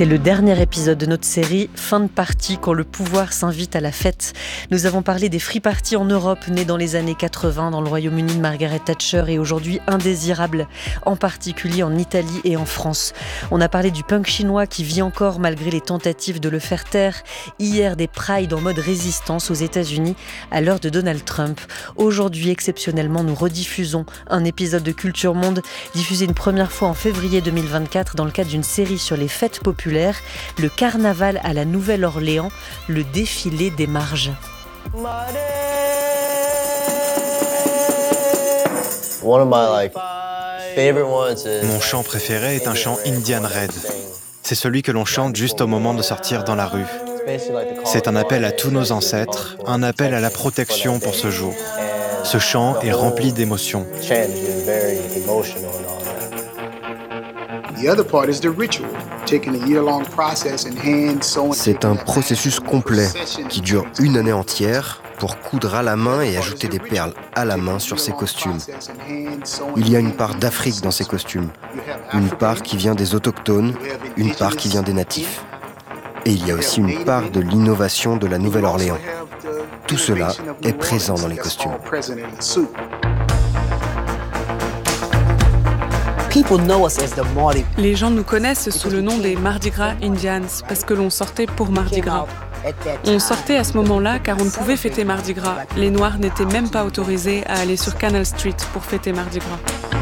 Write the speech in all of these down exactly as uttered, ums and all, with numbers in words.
C'est le dernier épisode de notre série Fin de partie, quand le pouvoir s'invite à la fête. Nous avons parlé des free parties en Europe, nées dans les années quatre-vingts dans le Royaume-Uni de Margaret Thatcher et aujourd'hui indésirables, en particulier en Italie et en France. On a parlé du punk chinois qui vit encore malgré les tentatives de le faire taire. Hier, des prides en mode résistance aux États-Unis à l'heure de Donald Trump. Aujourd'hui, exceptionnellement, nous rediffusons un épisode de Culture Monde diffusé une première fois en février deux mille vingt-quatre dans le cadre d'une série sur les fêtes populaires, le carnaval à la Nouvelle-Orléans, le défilé des marges. Mon chant préféré est un chant Indian Red. C'est celui que l'on chante juste au moment de sortir dans la rue. C'est un appel à tous nos ancêtres, un appel à la protection pour ce jour. Ce chant est rempli d'émotions. C'est un processus complet qui dure une année entière pour coudre à la main et ajouter des perles à la main sur ces costumes. Il y a une part d'Afrique dans ces costumes, une part qui vient des autochtones, une part qui vient des natifs. Et il y a aussi une part de l'innovation de la Nouvelle-Orléans. Tout cela est présent dans les costumes. Les gens nous connaissent sous le nom des Mardi Gras Indians parce que l'on sortait pour Mardi Gras. On sortait à ce moment-là car on ne pouvait fêter Mardi Gras. Les Noirs n'étaient même pas autorisés à aller sur Canal Street pour fêter Mardi Gras.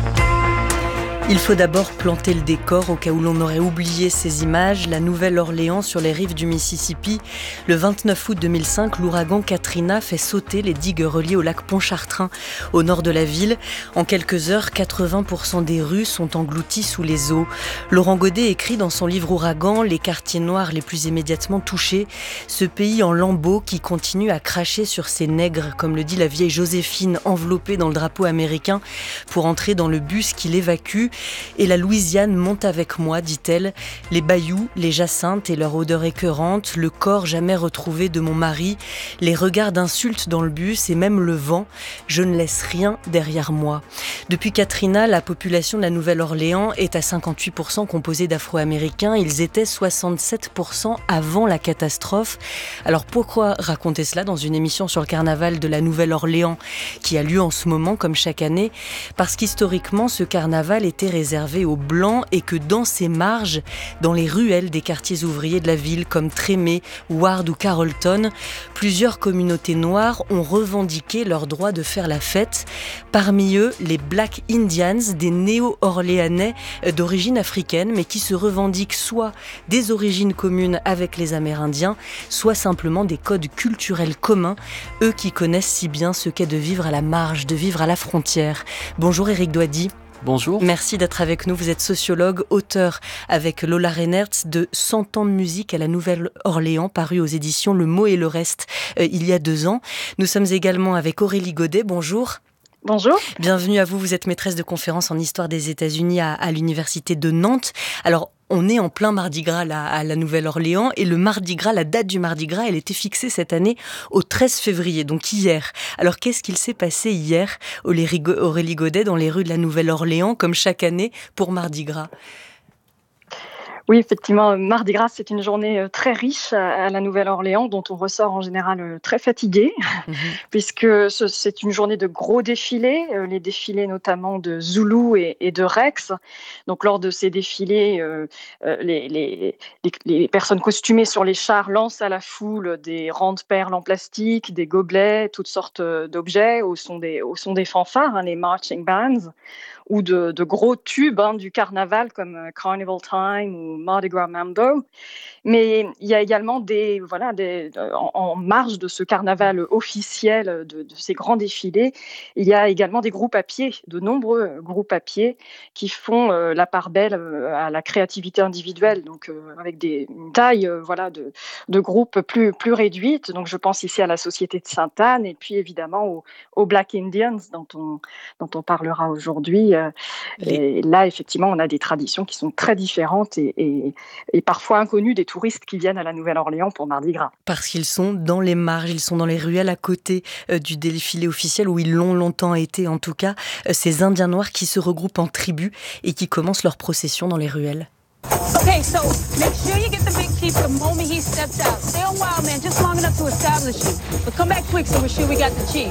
Il faut d'abord planter le décor au cas où l'on aurait oublié ces images. La Nouvelle-Orléans sur les rives du Mississippi. Le vingt-neuf août deux mille cinq, l'ouragan Katrina fait sauter les digues reliées au lac Pontchartrain au nord de la ville. En quelques heures, quatre-vingts pour cent des rues sont englouties sous les eaux. Laurent Godet écrit dans son livre Ouragan, les quartiers noirs les plus immédiatement touchés. Ce pays en lambeaux qui continue à cracher sur ses nègres, comme le dit la vieille Joséphine enveloppée dans le drapeau américain pour entrer dans le bus qui l'évacue. Et la Louisiane monte avec moi, dit-elle. Les bayous, les jacinthes et leur odeur écœurante, le corps jamais retrouvé de mon mari, les regards d'insultes dans le bus et même le vent. Je ne laisse rien derrière moi. Depuis Katrina, la population de la Nouvelle-Orléans est à cinquante-huit pour cent composée d'Afro-Américains. Ils étaient soixante-sept pour cent avant la catastrophe. Alors pourquoi raconter cela dans une émission sur le carnaval de la Nouvelle-Orléans qui a lieu en ce moment comme chaque année? Parce qu'historiquement, ce carnaval était réservé aux Blancs et que dans ses marges, dans les ruelles des quartiers ouvriers de la ville comme Tremé, Ward ou Carrollton, plusieurs communautés noires ont revendiqué leur droit de faire la fête. Parmi eux, les Black Indians, des néo-orléanais d'origine africaine, mais qui se revendiquent soit des origines communes avec les Amérindiens, soit simplement des codes culturels communs, eux qui connaissent si bien ce qu'est de vivre à la marge, de vivre à la frontière. Bonjour Éric Doidy. Bonjour. Merci d'être avec nous. Vous êtes sociologue, auteur avec Lola Reinertz de cent ans de musique à la Nouvelle-Orléans, paru aux éditions Le Mot et le Reste euh, il y a deux ans. Nous sommes également avec Aurélie Godet. Bonjour. Bonjour. Bienvenue à vous. Vous êtes maîtresse de conférences en histoire des États-Unis à, à l'université de Nantes. Alors, on est en plein Mardi Gras là, à la Nouvelle-Orléans et le Mardi Gras, la date du Mardi Gras, elle était fixée cette année au treize février, donc hier. Alors qu'est-ce qu'il s'est passé hier, Aurélie Godet, dans les rues de la Nouvelle-Orléans, comme chaque année, pour Mardi Gras ? Oui, effectivement, Mardi Gras, c'est une journée très riche à la Nouvelle-Orléans, dont on ressort en général très fatigué, mmh. puisque c'est une journée de gros défilés, les défilés notamment de Zulu et, et de Rex. Donc, lors de ces défilés, euh, les, les, les, les personnes costumées sur les chars lancent à la foule des rangs de perles en plastique, des gobelets, toutes sortes d'objets au son des, au son des fanfares, hein, les marching bands, ou de, de gros tubes hein, du carnaval comme Carnival Time ou Mardi Gras Mambo. Mais il y a également des, voilà, des, en, en marge de ce carnaval officiel, de, de ces grands défilés, il y a également des groupes à pied, de nombreux groupes à pied qui font euh, la part belle euh, à la créativité individuelle, donc euh, avec des, une taille euh, voilà, de, de groupes plus, plus réduite. Donc je pense ici à la Société de Sainte-Anne et puis évidemment aux, aux Black Indians dont on, dont on parlera aujourd'hui. Et là, effectivement, on a des traditions qui sont très différentes et, et, et parfois inconnues des touristes qui viennent à la Nouvelle-Orléans pour Mardi Gras. Parce qu'ils sont dans les marges, ils sont dans les ruelles à côté euh, du défilé officiel, où ils l'ont longtemps été en tout cas, euh, ces Indiens noirs qui se regroupent en tribus et qui commencent leur procession dans les ruelles. Okay, so make sure you get the big chief the moment he steps out. Stay a while, man, just long enough to establish you. But come back quick so we're sure we got the chief.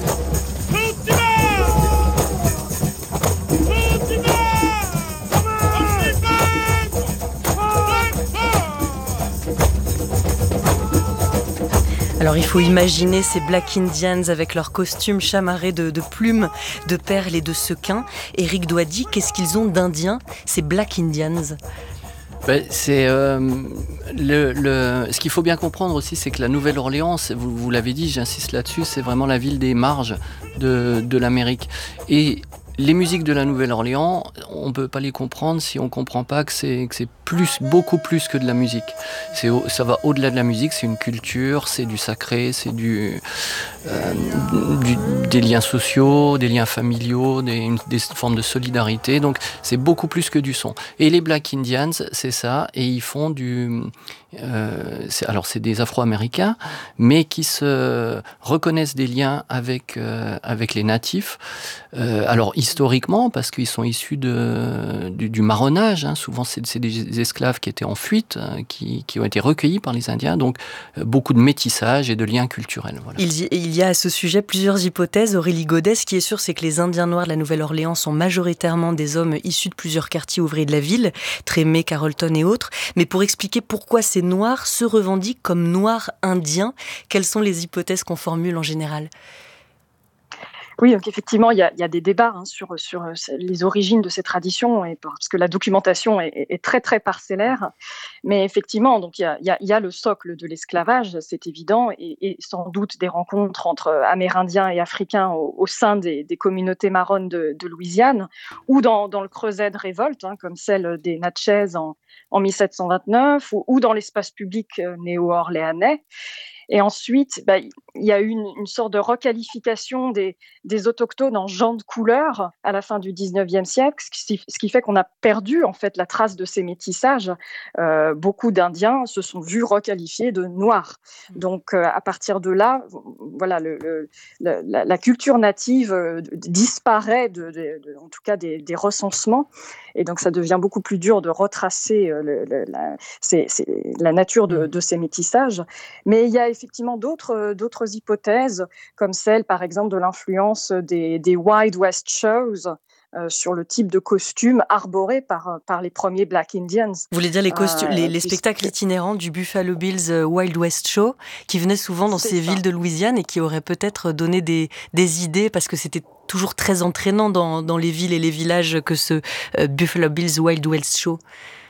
Alors il faut imaginer ces Black Indians avec leurs costumes chamarrés de, de plumes, de perles et de sequins. Éric Douady, qu'est-ce qu'ils ont d'indiens, ces Black Indians ? Ben, c'est euh, le, le, ce qu'il faut bien comprendre aussi, c'est que la Nouvelle-Orléans, vous, vous l'avez dit, j'insiste là-dessus, c'est vraiment la ville des marges de, de l'Amérique. Et les musiques de la Nouvelle-Orléans, on ne peut pas les comprendre si on ne comprend pas que c'est, que c'est plus, beaucoup plus que de la musique. C'est, ça va au-delà de la musique, c'est une culture, c'est du sacré, c'est du, euh, du, des liens sociaux, des liens familiaux, des, une, des formes de solidarité. Donc c'est beaucoup plus que du son. Et les Black Indians, c'est ça, et ils font du... Euh, c'est, alors c'est des Afro-Américains, mais qui se reconnaissent des liens avec, euh, avec les natifs. Euh, alors historiquement, parce qu'ils sont issus de, du, du marronnage, hein, souvent c'est, c'est des esclaves qui étaient en fuite, hein, qui, qui ont été recueillis par les Indiens, donc euh, beaucoup de métissage et de liens culturels. Voilà. Il, y, il y a à ce sujet plusieurs hypothèses. Aurélie Godet, ce qui est sûr, c'est que les Indiens noirs de la Nouvelle-Orléans sont majoritairement des hommes issus de plusieurs quartiers ouvriers de la ville, Trémé, Carrollton et autres. Mais pour expliquer pourquoi ces Noirs se revendiquent comme Noirs indiens, quelles sont les hypothèses qu'on formule en général ? Oui, donc effectivement, il y a, il y a des débats hein, sur, sur les origines de ces traditions, et parce que la documentation est, est très très parcellaire. Mais effectivement, donc il y a, il y a, il y a le socle de l'esclavage, c'est évident, et, et sans doute des rencontres entre Amérindiens et Africains au, au sein des, des communautés marronnes de, de Louisiane, ou dans, dans le creuset de révolte, hein, comme celle des Natchez en, en mille sept cent vingt-neuf, ou, ou dans l'espace public néo-orléanais. Et ensuite, bah, il y a eu une, une sorte de requalification des, des autochtones en gens de couleur à la fin du dix-neuvième siècle, ce qui, ce qui fait qu'on a perdu en fait la trace de ces métissages. Euh, beaucoup d'Indiens se sont vus requalifiés de noirs. Donc, euh, à partir de là, voilà, le, le, la, la culture native euh, disparaît, de, de, de, en tout cas des, des recensements. Et donc, ça devient beaucoup plus dur de retracer euh, le, le, la, c'est, c'est la nature de, de ces métissages. Mais il y a effectivement d'autres, d'autres hypothèses, comme celle, par exemple, de l'influence des, des Wild West Shows euh, sur le type de costumes arborés par, par les premiers Black Indians. Vous voulez dire les, costu- euh, les, les spectacles puisque... itinérants du Buffalo Bills Wild West Show, qui venaient souvent dans C'est ces ça. villes de Louisiane et qui auraient peut-être donné des, des idées, parce que c'était toujours très entraînant dans, dans les villes et les villages que ce euh, Buffalo Bills Wild West Show.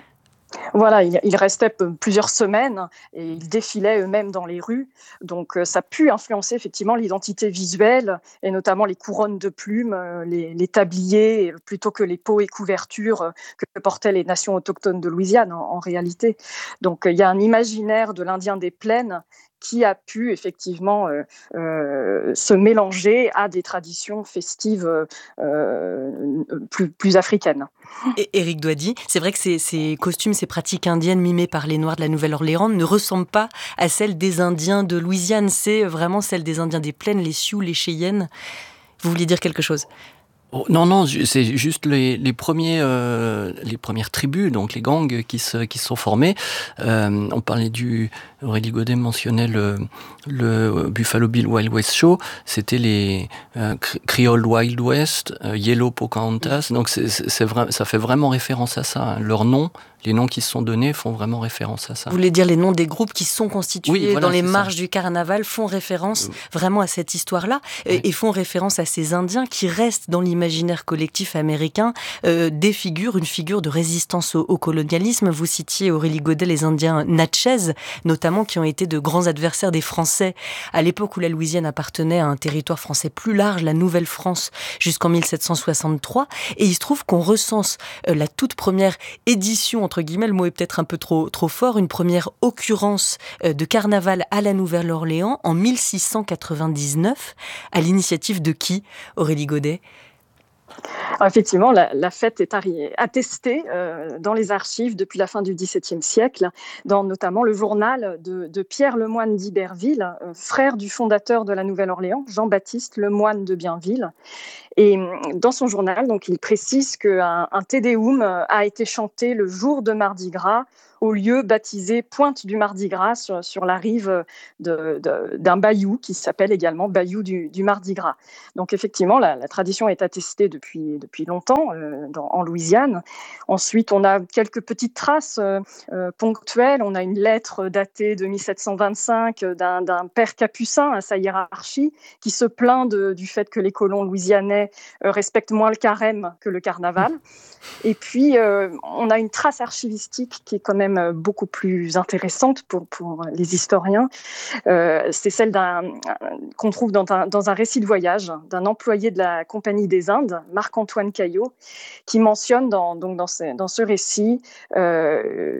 Voilà, ils restaient plusieurs semaines et ils défilaient eux-mêmes dans les rues. Donc, ça a pu influencer effectivement l'identité visuelle et notamment les couronnes de plumes, les, les tabliers, plutôt que les peaux et couvertures que portaient les nations autochtones de Louisiane en, en réalité. Donc, il y a un imaginaire de l'Indien des plaines qui a pu effectivement euh, euh, se mélanger à des traditions festives euh, plus, plus africaines. Et Éric Douady, c'est vrai que ces, ces costumes, ces pratiques indiennes mimées par les Noirs de la Nouvelle-Orléans ne ressemblent pas à celles des Indiens de Louisiane, c'est vraiment celles des Indiens des plaines, les Sioux, les Cheyennes. Vous vouliez dire quelque chose ? Oh, non, non, c'est juste les, les, premiers, euh, les premières tribus, donc les gangs qui se, qui se sont formés. Euh, on parlait du... Aurélie Godet mentionnait le, le Buffalo Bill Wild West Show. C'était les euh, Creole Wild West, euh, Yellow Pocahontas. Donc c'est, c'est, c'est vrai, ça fait vraiment référence à ça. Hein. Leurs noms, les noms qui se sont donnés font vraiment référence à ça. Vous voulez dire les noms des groupes qui sont constitués oui, voilà, dans les marches ça. du carnaval font référence oui. vraiment à cette histoire-là oui. et font référence à ces Indiens qui restent dans l'imaginaire collectif américain, euh, défigurent une figure de résistance au, au colonialisme. Vous citiez, Aurélie Godet, les Indiens Natchez, notamment, qui ont été de grands adversaires des Français à l'époque où la Louisiane appartenait à un territoire français plus large, la Nouvelle-France, jusqu'en mille sept cent soixante-trois. Et il se trouve qu'on recense euh, la toute première édition, entre guillemets, le mot est peut-être un peu trop, trop fort, une première occurrence euh, de carnaval à la Nouvelle-Orléans en mille six cent quatre-vingt-dix-neuf. À l'initiative de qui, Aurélie Godet ? Alors effectivement, la, la fête est arri- attestée euh, dans les archives depuis la fin du dix-septième siècle, dans notamment le journal de, de Pierre Lemoine d'Iberville, euh, frère du fondateur de la Nouvelle-Orléans, Jean-Baptiste Lemoine de Bienville. Et dans son journal, donc, il précise qu'un un Te Deum a été chanté le jour de Mardi Gras au lieu baptisé Pointe du Mardi Gras sur, sur la rive de, de, d'un bayou qui s'appelle également Bayou du, du Mardi Gras. Donc effectivement, la, la tradition est attestée depuis, depuis longtemps euh, dans, en Louisiane. Ensuite, on a quelques petites traces euh, euh, ponctuelles. On a une lettre datée de mille sept cent vingt-cinq d'un, d'un père capucin à sa hiérarchie qui se plaint de, du fait que les colons louisianais euh, respectent moins le carême que le carnaval. Et puis, euh, on a une trace archivistique qui est quand même beaucoup plus intéressante pour, pour les historiens. Euh, c'est celle d'un, qu'on trouve dans un, dans un récit de voyage d'un employé de la Compagnie des Indes, Marc-Antoine Caillot, qui mentionne dans, donc dans, ce, dans ce récit euh,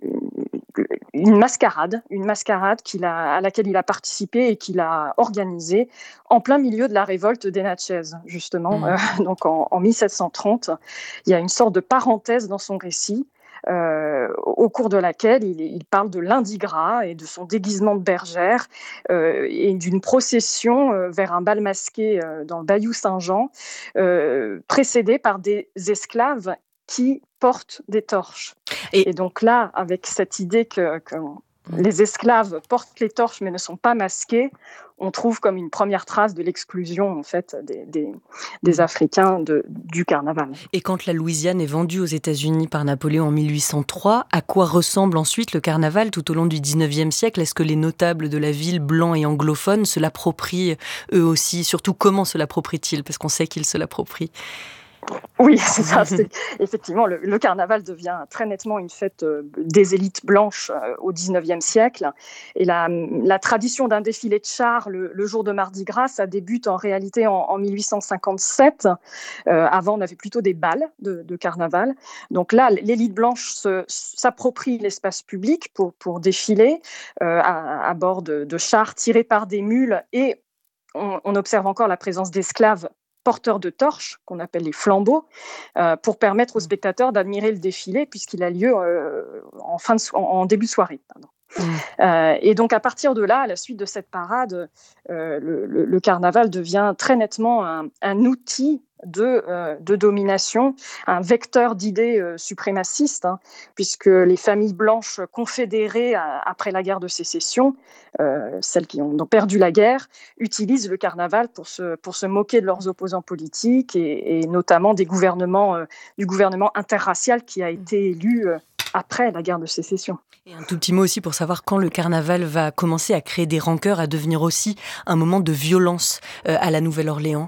une mascarade, une mascarade qu'il a, à laquelle il a participé et qu'il a organisée en plein milieu de la révolte des Natchez, justement. Mmh. Euh, donc en, en mille sept cent trente, il y a une sorte de parenthèse dans son récit Euh, au cours de laquelle il, il parle de lundi gras et de son déguisement de bergère euh, et d'une procession euh, vers un bal masqué euh, dans le Bayou Saint-Jean, euh, précédée par des esclaves qui portent des torches. Et, et donc là, avec cette idée que, que les esclaves portent les torches mais ne sont pas masqués, on trouve comme une première trace de l'exclusion en fait des, des, des Africains de, du carnaval. Et quand la Louisiane est vendue aux États-Unis par Napoléon en mille huit cent trois, à quoi ressemble ensuite le carnaval tout au long du dix-neuvième siècle ? Est-ce que les notables de la ville, blancs et anglophones, se l'approprient eux aussi ? Surtout, comment se l'approprient-ils ? Parce qu'on sait qu'ils se l'approprient. Oui, c'est ça. C'est, effectivement, le, le carnaval devient très nettement une fête euh, des élites blanches euh, au dix-neuvième siècle. Et la, la tradition d'un défilé de chars le, le jour de Mardi Gras, ça débute en réalité en, en mille huit cent cinquante-sept. Euh, avant, on avait plutôt des bals de, de carnaval. Donc là, l'élite blanche se, s'approprie l'espace public pour, pour défiler euh, à, à bord de, de chars tirés par des mules. Et on, on observe encore la présence d'esclaves porteurs de torches, qu'on appelle les flambeaux, euh, pour permettre aux spectateurs d'admirer le défilé, puisqu'il a lieu euh, en, fin de so- en début de soirée. Pardon. Mmh. Euh, et donc, à partir de là, à la suite de cette parade, euh, le, le, le carnaval devient très nettement un, un outil de, euh, de domination, un vecteur d'idées euh, suprémacistes, hein, puisque les familles blanches confédérées à, après la guerre de sécession, euh, celles qui ont, ont perdu la guerre, utilisent le carnaval pour se, pour se moquer de leurs opposants politiques et, et notamment des gouvernements, euh, du gouvernement interracial qui a été élu euh, après la guerre de sécession. Et un tout petit mot aussi pour savoir quand le carnaval va commencer à créer des rancœurs, à devenir aussi un moment de violence euh, à la Nouvelle-Orléans.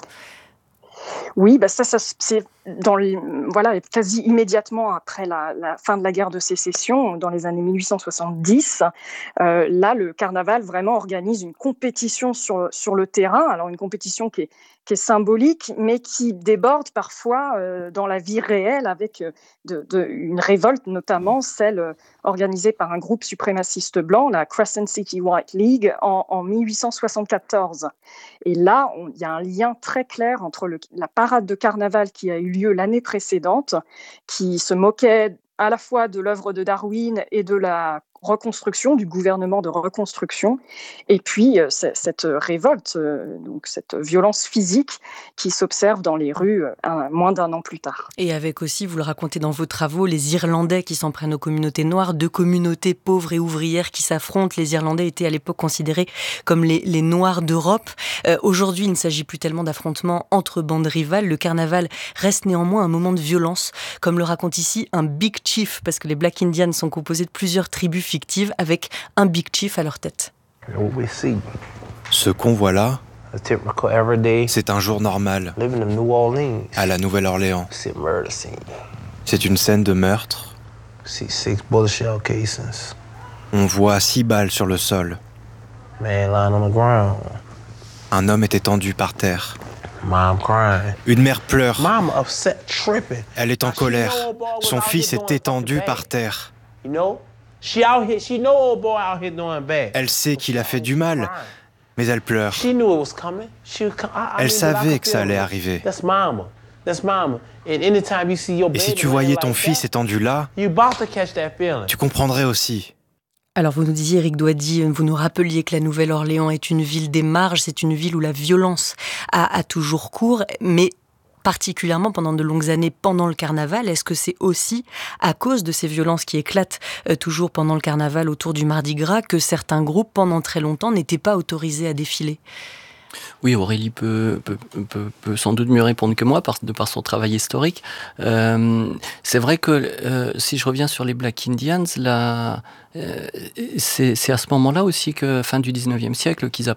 Oui, bah ça, ça c'est dans les, voilà, quasi immédiatement après la, la fin de la guerre de sécession, dans les années mille huit cent soixante-dix. Euh, là, le carnaval vraiment organise une compétition sur, sur le terrain. Alors une compétition qui est, qui est symbolique, mais qui déborde parfois euh, dans la vie réelle avec de, de, une révolte, notamment celle organisée par un groupe suprémaciste blanc, la Crescent City White League, en, en mille huit cent soixante-quatorze. Et là, il y a un lien très clair entre le, la parade de carnaval qui a eu lieu l'année précédente, qui se moquait à la fois de l'œuvre de Darwin et de la reconstruction, du gouvernement de reconstruction, et puis euh, cette révolte, euh, donc cette violence physique qui s'observe dans les rues euh, moins d'un an plus tard. Et avec aussi, vous le racontez dans vos travaux, les Irlandais qui s'en prennent aux communautés noires, deux communautés pauvres et ouvrières qui s'affrontent. Les Irlandais étaient à l'époque considérés comme les, les Noirs d'Europe. Euh, aujourd'hui, il ne s'agit plus tellement d'affrontements entre bandes rivales. Le carnaval reste néanmoins un moment de violence, comme le raconte ici un Big Chief, parce que les Black Indians sont composés de plusieurs tribus fictives avec un Big Chief à leur tête. Ce qu'on voit là, c'est un jour normal à la Nouvelle-Orléans. C'est une scène de meurtre. On voit six balles sur le sol. Un homme est étendu par terre. Une mère pleure. Elle est en colère. Son fils est étendu par terre. Elle sait qu'il a fait du mal, mais elle pleure. Elle savait que ça allait arriver. Et si tu voyais ton fils étendu là, tu comprendrais aussi. Alors vous nous disiez, Éric Doady, vous nous rappeliez que la Nouvelle-Orléans est une ville des marges, c'est une ville où la violence a, a toujours cours, mais particulièrement pendant de longues années pendant le carnaval. Est-ce que c'est aussi à cause de ces violences qui éclatent euh, toujours pendant le carnaval autour du Mardi Gras que certains groupes, pendant très longtemps, n'étaient pas autorisés à défiler ? Oui, Aurélie peut, peut, peut, peut sans doute mieux répondre que moi par, de par son travail historique. Euh, c'est vrai que euh, si je reviens sur les Black Indians, là, euh, c'est, c'est à ce moment-là aussi que, fin du dix-neuvième siècle, qu'ils, a,